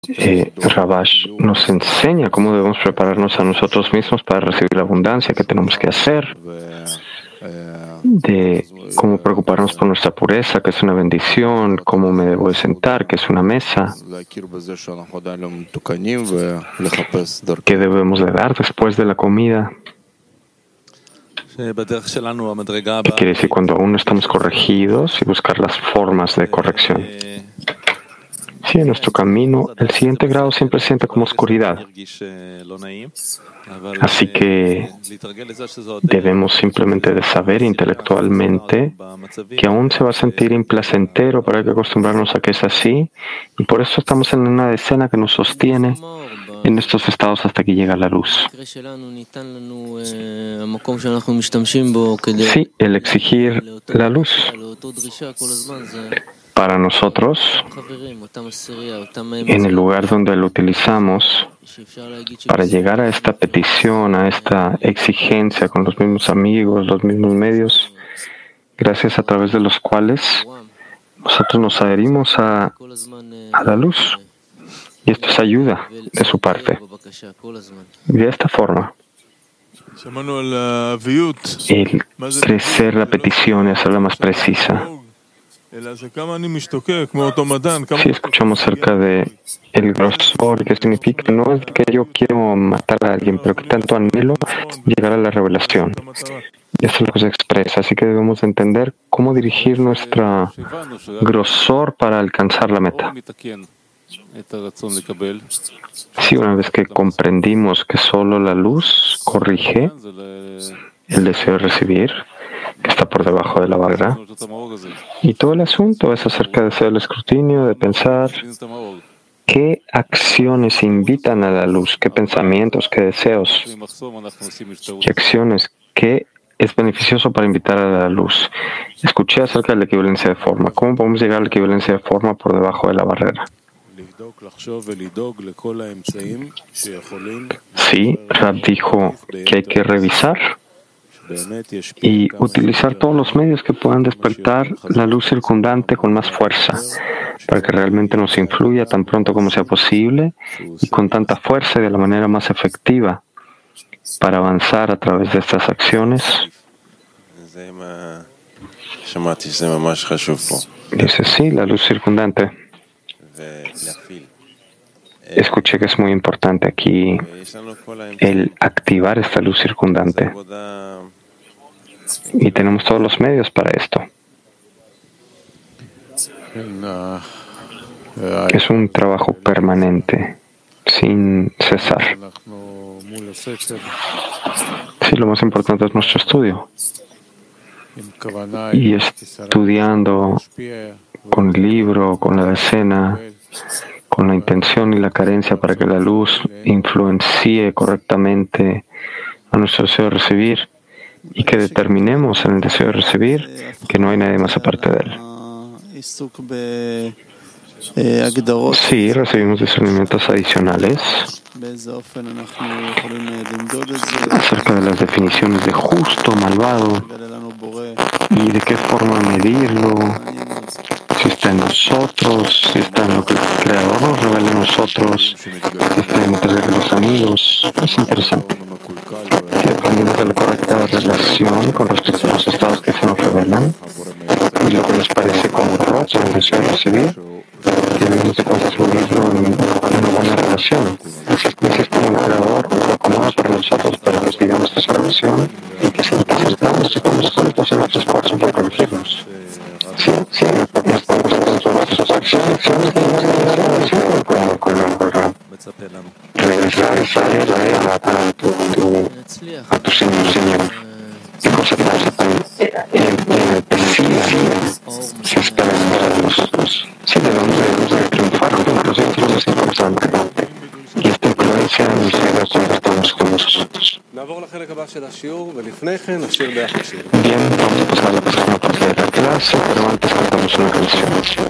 Rabash nos enseña cómo debemos prepararnos a nosotros mismos para recibir la abundancia, qué tenemos que hacer, de cómo preocuparnos por nuestra pureza, que es una bendición, cómo me debo de sentar, que es una mesa, qué debemos de dar después de la comida. ¿Qué quiere decir cuando aún no estamos corregidos y buscar las formas de corrección? Sí, en nuestro camino, el siguiente grado siempre se siente como oscuridad. Así que debemos simplemente de saber intelectualmente que aún se va a sentir implacentero, pero hay que acostumbrarnos a que es así. Y por eso estamos en una escena que nos sostiene en estos estados hasta que llega la luz. Sí, el exigir la luz. Para nosotros, en el lugar donde lo utilizamos, para llegar a esta petición, a esta exigencia con los mismos amigos, los mismos medios, gracias a través de los cuales nosotros nos adherimos a la luz. Y esto es ayuda de su parte. De esta forma, el crecer la petición y hacerla más precisa. Si escuchamos acerca de el grosor, que significa no es que yo quiero matar a alguien, pero que tanto anhelo llegar a la revelación. Y eso es lo que se expresa, así que debemos entender cómo dirigir nuestro grosor para alcanzar la meta. Sí, una vez que comprendimos que solo la luz corrige el deseo de recibir, que está por debajo de la barra, y todo el asunto es acerca de hacer el escrutinio, de pensar qué acciones invitan a la luz, qué pensamientos, qué deseos, qué acciones, qué es beneficioso para invitar a la luz. Escuché acerca de la equivalencia de forma. ¿Cómo podemos llegar a la equivalencia de forma por debajo de la barrera? Sí, Rab dijo que hay que revisar y utilizar todos los medios que puedan despertar la luz circundante con más fuerza, para que realmente nos influya tan pronto como sea posible y con tanta fuerza y de la manera más efectiva para avanzar a través de estas acciones. Dice, sí, la luz circundante. Escuché que es muy importante aquí el activar esta luz circundante. Y tenemos todos los medios para esto. Es un trabajo permanente, sin cesar. Sí, lo más importante es nuestro estudio. Y estudiando con el libro, con la decena, con la intención y la carencia para que la luz influencie correctamente a nuestro deseo de recibir y que determinemos en el deseo de recibir que no hay nadie más aparte de él. Sí, recibimos discernimientos adicionales acerca de las definiciones de justo, malvado y de qué forma medirlo, si está en nosotros, si está en lo que el Creador nos revela a nosotros, si está entre los amigos. Es interesante. Dependiendo de la correcta relación con respecto a los estados que se nos revelan y lo que nos parece como roto en el deseo de recibir, debemos de construirlo en una buena relación. Así es como el Creador lo acomoda para nosotros para que recibamos esa relación y que si necesitamos, estamos juntos en nuestro esfuerzo por corregirnos. Sí, nos podemos transformar nuestras acciones de una relación con regresar a tu Señor. ¿Qué cosa pasa tan precisa si esperas para nosotros? Sí, debemos de triunfar juntos, esto es importante. Y esta influencia nos llega cuando estamos con nosotros. Bien, vamos a pasar a la próxima parte de la clase, pero antes cantamos una canción.